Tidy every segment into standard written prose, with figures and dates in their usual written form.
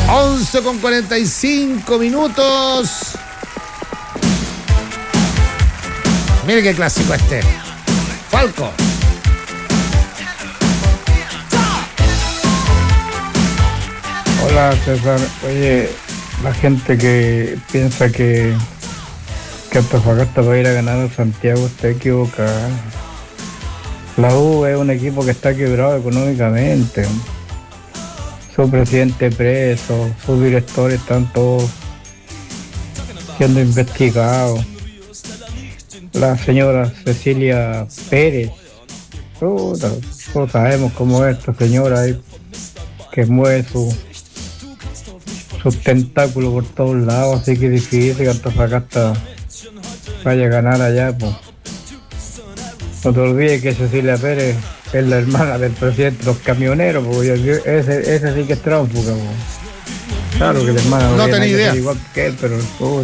11:45. Mire qué clásico este. Falco. Hola César, oye, la gente que piensa que Antofagasta va a ir a ganar a Santiago está equivocada. La U es un equipo que está quebrado económicamente. Su presidente preso, sus directores están todos siendo investigados. La señora Cecilia Pérez, todos sabemos cómo es esta señora ahí, que mueve sus tentáculos por todos lados, así que es difícil que Antofagasta vaya a ganar allá, pues. No te olvides que Cecilia Pérez es la hermana del presidente de los camioneros, porque ese sí que es tránsfuga, pues. Claro que la hermana no tenía idea igual que él, pero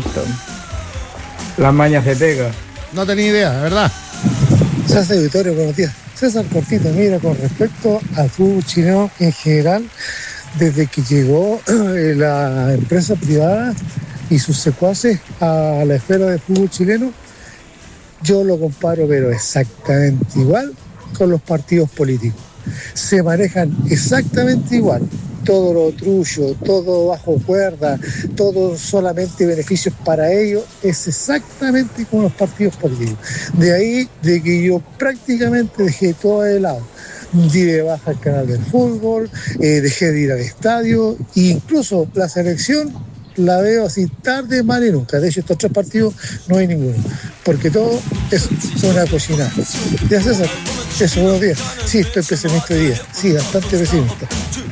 la maña se pega. No tenía idea, ¿verdad? César Vittorio, buenos días. César Cortito, mira, con respecto al fútbol chileno en general, desde que llegó la empresa privada y sus secuaces a la esfera del fútbol chileno, yo lo comparo, pero exactamente igual con los partidos políticos. Se manejan exactamente igual. Todo lo trullo, todo bajo cuerda, todo solamente beneficios para ellos, es exactamente como los partidos políticos. De ahí de que yo prácticamente dejé todo de lado. Di de baja el canal del fútbol, dejé de ir al estadio, e incluso la selección la veo así tarde, mal y nunca. De hecho, estos 3 partidos no hay ninguno, porque todo es una cochinada. Ya César, eso, buenos días. Sí, estoy pesimista hoy día, sí, bastante pesimista.